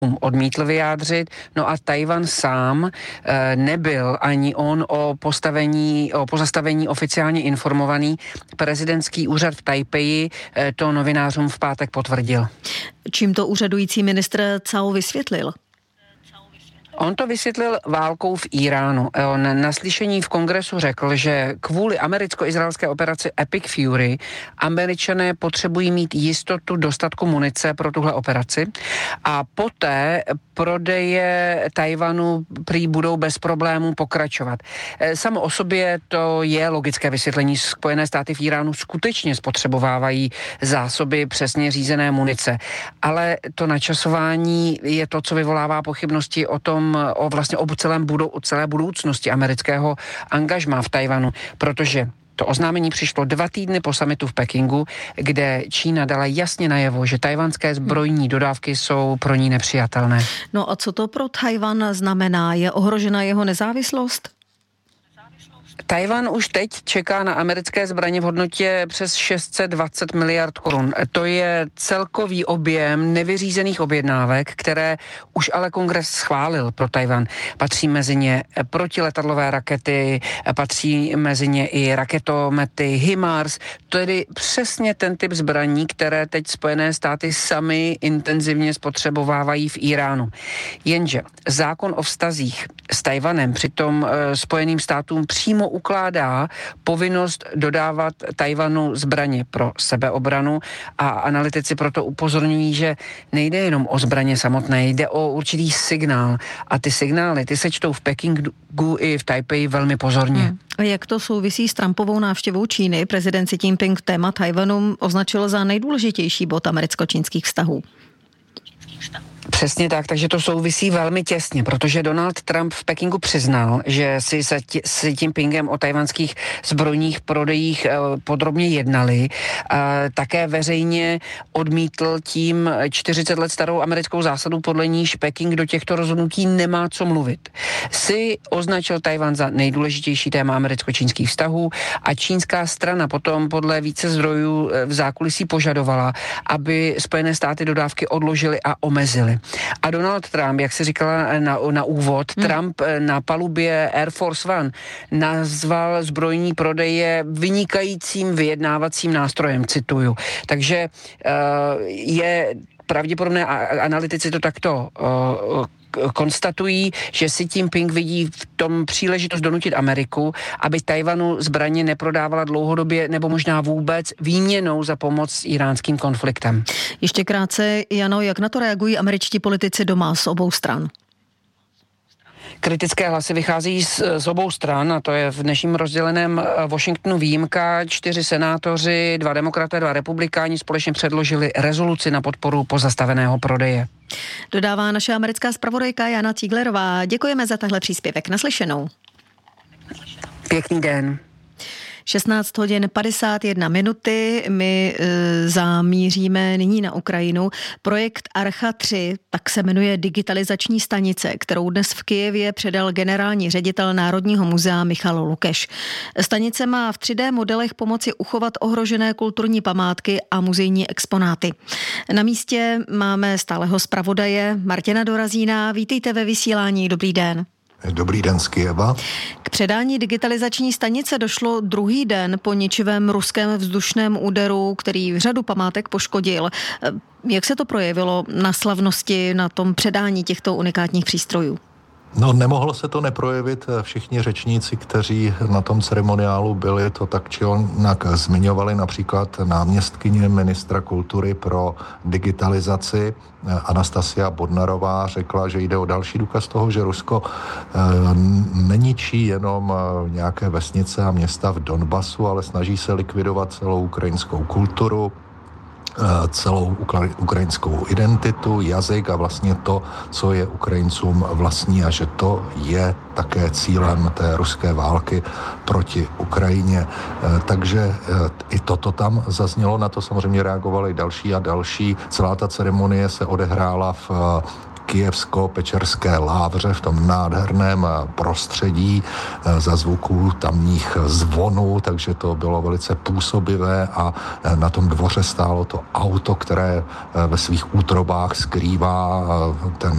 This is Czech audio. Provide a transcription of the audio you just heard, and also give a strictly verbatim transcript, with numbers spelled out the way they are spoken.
odmítl vyjádřit, no a Tajvan sám e, nebyl ani on o postavení, o pozastavení oficiálně informovaný. Prezidentský úřad v Tajpeji e, to novinářům v pátek potvrdil. Čím to úřadující ministr Cao vysvětlil? On to vysvětlil válkou v Iránu. On na slyšení v kongresu řekl, že kvůli americko-izraelské operaci Epic Fury Američané potřebují mít jistotu dostatku munice pro tuhle operaci a poté prodeje Tajvanu prý budou bez problémů pokračovat. Samo o sobě to je logické vysvětlení. Spojené státy v Iránu skutečně spotřebovávají zásoby přesně řízené munice. Ale to načasování je to, co vyvolává pochybnosti o tom, o vlastně o celém budou, o celé budoucnosti amerického angažmá v Tajvanu, protože to oznámení přišlo dva týdny po summitu v Pekingu, kde Čína dala jasně najevo, že tajvanské zbrojní dodávky jsou pro ní nepřijatelné. No a co to pro Tajvan znamená? Je ohrožena jeho nezávislost? Tajvan už teď čeká na americké zbraně v hodnotě přes šest set dvacet miliard korun. To je celkový objem nevyřízených objednávek, které už ale kongres schválil pro Tajvan. Patří mezi ně protiletadlové rakety, patří mezi ně i raketomety HIMARS, tedy přesně ten typ zbraní, které teď Spojené státy sami intenzivně spotřebovávají v Iránu. Jenže zákon o vztazích s Tajvanem přitom Spojeným státům přímo ukládá povinnost dodávat Tajvanu zbraně pro sebeobranu a analytici proto upozorňují, že nejde jenom o zbraně samotné, jde o určitý signál a ty signály, ty se čtou v Pekingu i v Tajpeji velmi pozorně. Hmm. A jak to souvisí s Trumpovou návštěvou Číny? Prezident Xi Jinping téma Tajvanu označil za nejdůležitější bod americko-čínských vztahů. Přesně tak, takže to souvisí velmi těsně, protože Donald Trump v Pekingu přiznal, že si se tě, s Jinpingem o tajvanských zbrojních prodejích e, podrobně jednali. E, také veřejně odmítl tím čtyřicet let starou americkou zásadu, podle níž Peking do těchto rozhodnutí nemá co mluvit. Si označil Tajvan za nejdůležitější téma americko-čínských vztahů a čínská strana potom podle více zdrojů v zákulisí požadovala, aby Spojené státy dodávky odložily a omezily. A Donald Trump, jak se říkala na, na úvod, hmm. Trump na palubě Air Force One nazval zbrojní prodeje vynikajícím vyjednávacím nástrojem, cituju. Takže uh, je pravděpodobné, a analytici to takto uh, konstatují, že Xi Jinping vidí v tom příležitost donutit Ameriku, aby Tajvanu zbraně neprodávala dlouhodobě nebo možná vůbec výměnou za pomoc s iránským konfliktem. Ještě krátce, Jano, jak na to reagují američtí politici doma z obou stran? Kritické hlasy vycházejí z, z obou stran a to je v dnešním rozděleném Washingtonu výjimka. Čtyři senátoři, dva demokraté, dva republikáni společně předložili rezoluci na podporu pozastaveného prodeje. Dodává naše americká zpravodajka Jana Cíglerová. Děkujeme za tahle příspěvek. Naslyšenou. Pěkný den. šestnáct hodin padesát jedna minuty, my e, zamíříme nyní na Ukrajinu. Projekt Archa tři, tak se jmenuje digitalizační stanice, kterou dnes v Kyjevě předal generální ředitel Národního muzea Michal Lukeš. Stanice má v tři dé modelech pomoci uchovat ohrožené kulturní památky a muzejní exponáty. Na místě máme stáleho zpravodaje Martina Dorazína. Vítejte ve vysílání, dobrý den. Dobrý den z Kyjeva. K předání digitalizační stanice došlo druhý den po ničivém ruském vzdušném úderu, který řadu památek poškodil. Jak se to projevilo na slavnosti, na tom předání těchto unikátních přístrojů? No, nemohlo se to neprojevit. Všichni řečníci, kteří na tom ceremoniálu byli, to tak či onak zmiňovali, například náměstkyně ministra kultury pro digitalizaci Anastasia Bodnarová řekla, že jde o další důkaz toho, že Rusko e, neničí jenom nějaké vesnice a města v Donbasu, ale snaží se likvidovat celou ukrajinskou kulturu, celou ukrajinskou identitu, jazyk a vlastně to, co je Ukrajincům vlastní a že to je také cílem té ruské války proti Ukrajině. Takže i toto tam zaznělo, na to samozřejmě reagovali další a další. Celá ta ceremonie se odehrála v Kyjevsko-Pečerské lávře v tom nádherném prostředí za zvuků tamních zvonů, takže to bylo velice působivé a na tom dvoře stálo to auto, které ve svých útrobách skrývá ten